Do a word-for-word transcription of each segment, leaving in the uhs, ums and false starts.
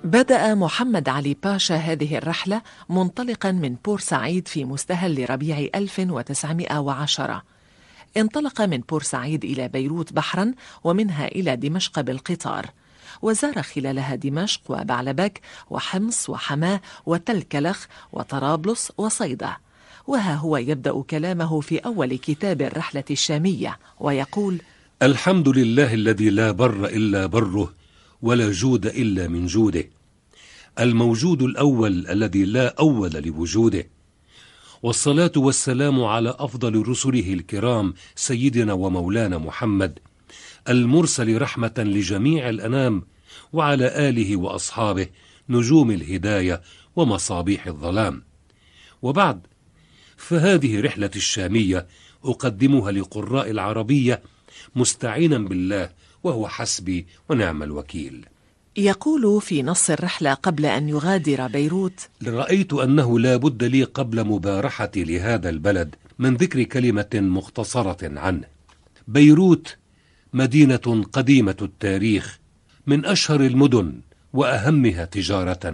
بدأ محمد علي باشا هذه الرحلة منطلقا من بورسعيد في مستهل ربيع ألف وتسعمائة وعشرة. انطلق من بورسعيد إلى بيروت بحرا ومنها إلى دمشق بالقطار، وزار خلالها دمشق وبعلبك وحمص وحماة وتل كلخ وطرابلس وصيدا. وها هو يبدأ كلامه في أول كتاب الرحلة الشامية ويقول: الحمد لله الذي لا بر إلا بره ولا جود إلا من جوده، الموجود الأول الذي لا أول لوجوده، والصلاة والسلام على أفضل رسله الكرام سيدنا ومولانا محمد المرسل رحمة لجميع الأنام، وعلى آله وأصحابه نجوم الهداية ومصابيح الظلام. وبعد، فهذه رحلة الشامية أقدمها لقراء العربية مستعينا بالله وهو حسبي ونعم الوكيل. يقول في نص الرحلة قبل أن يغادر بيروت: رأيت أنه لا بد لي قبل مبارحتي لهذا البلد من ذكر كلمة مختصرة عنه. بيروت مدينة قديمة التاريخ، من أشهر المدن وأهمها تجارة،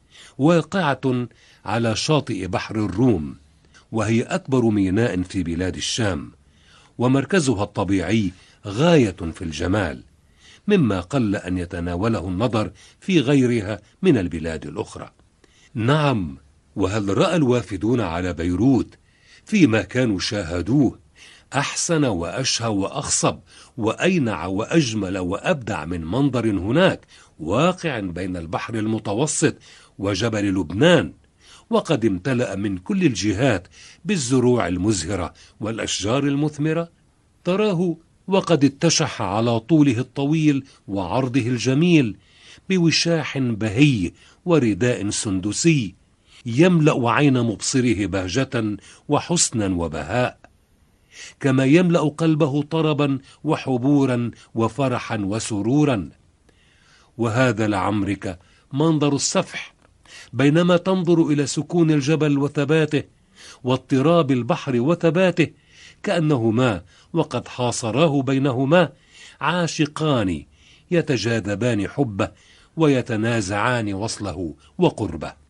واقعة على شاطئ بحر الروم، وهي أكبر ميناء في بلاد الشام، ومركزها الطبيعي غاية في الجمال، مما قل أن يتناوله النظر في غيرها من البلاد الأخرى. نعم، وهل رأى الوافدون على بيروت فيما كانوا شاهدوه أحسن وأشهى وأخصب وأينع وأجمل وأبدع من منظر هناك واقع بين البحر المتوسط وجبل لبنان، وقد امتلأ من كل الجهات بالزروع المزهرة والأشجار المثمرة؟ تراه وقد اتشح على طوله الطويل وعرضه الجميل بوشاح بهي ورداء سندسي يملأ عين مبصره بهجة وحسنا وبهاء، كما يملأ قلبه طربا وحبورا وفرحا وسرورا. وهذا لعمرك منظر السفح، بينما تنظر إلى سكون الجبل وثباته واضطراب البحر وثباته، كأنهما وقد حاصراه بينهما عاشقان يتجاذبان حبه ويتنازعان وصله وقربه.